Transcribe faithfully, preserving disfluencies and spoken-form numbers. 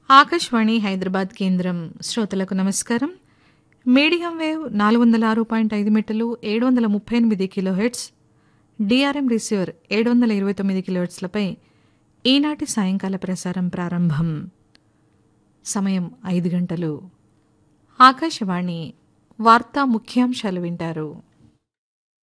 ఆకాశవాణి హైదరాబాద్ కేంద్రం శ్రోతలకు నమస్కారం. మీడియం వేవ్ నాలుగు వందల ఆరు పాయింట్ ఐదు మీటర్లు ఏడు వందల ముప్పై ఎనిమిది కిలోహెర్ట్జ్, డిఆర్ఎం రిసీవర్ ఏడు వందల ఇరవై తొమ్మిది కిలోహెర్ట్జ్లపై ఈనాటి సాయంకాల ప్రసారం ప్రారంభం. సమయం ఐదు గంటలు. ఆకాశవాణి వార్తా ముఖ్యాంశాలు వింటారు.